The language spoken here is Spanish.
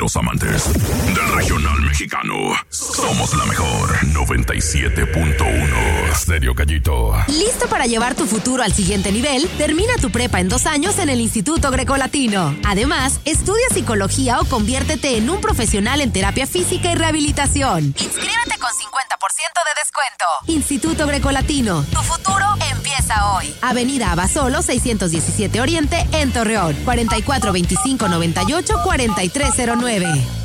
los amantes del regional mexicano. Somos la mejor 97.1 Stereo Gallito. ¿Listo para llevar tu futuro al siguiente nivel? Termina tu prepa en 2 años en el Instituto Grecolatino. Además, estudia psicología o conviértete en un profesional en terapia física y rehabilitación. Inscríbete con 50% de descuento. Instituto Grecolatino, tu futuro empieza hoy. Avenida Abasolo 617 Oriente en Torreón. 442598-4309.